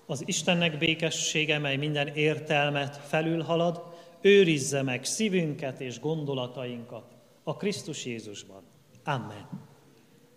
Az Istennek békessége, mely minden értelmet felülhalad, őrizze meg szívünket és gondolatainkat a Krisztus Jézusban. Amen.